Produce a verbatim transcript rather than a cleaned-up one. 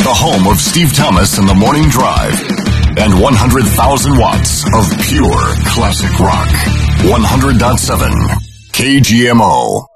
the home of Steve Thomas and the Morning Drive, and one hundred thousand watts of pure classic rock. one hundred point seven K G M O.